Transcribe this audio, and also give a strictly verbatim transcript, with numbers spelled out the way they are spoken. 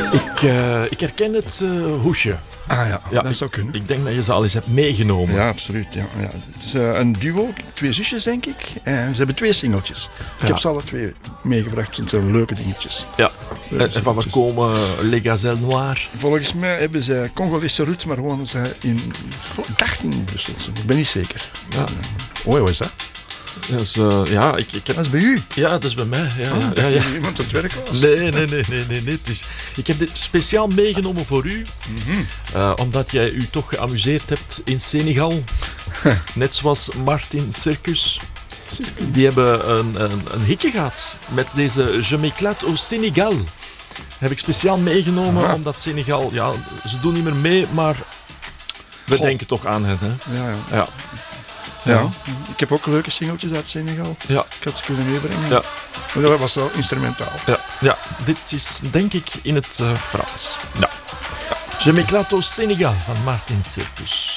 Ik, uh, ik herken het uh, hoesje. Ah ja, ja dat zou kunnen. Ik denk dat je ze al eens hebt meegenomen. Ja, absoluut. Ja, ja. Het is uh, een duo, twee zusjes denk ik. En ze hebben twee singeltjes. Ik ja. heb ze alle twee meegebracht. Het zijn leuke dingetjes. Ja. Leuke en van waar komen Les Gazelles Noires? Volgens mij hebben ze Congolese roots, maar wonen ze in, dacht in Brussel. Ik ben niet zeker. Ja. Oh, wat is dat? Dat is, uh, ja, ik, ik heb... dat is bij u? Ja, dat is bij mij. Ja, oh, ja, ja. iemand aan het werk was? Nee, nee, nee. nee, nee, nee. Het is, ik heb dit speciaal meegenomen voor u. Mm-hmm. Uh, omdat jij u toch geamuseerd hebt in Senegal. Net zoals Martin Circus. Die hebben een, een, een hitje gehad met deze Je m'éclate au Sénégal. Heb ik speciaal meegenomen, Aha. omdat Senegal... Ja, ze doen niet meer mee, maar we Goh. denken toch aan hen. Hè? Ja, ja. ja. Ja. ja, ik heb ook leuke singeltjes uit Senegal. Ja. Ik had ze kunnen meebrengen. Ja. Maar dat was wel instrumentaal. Ja, ja. Dit is denk ik in het uh, Frans. Ja. Je m'éclate au Sénégal van Martin Circus.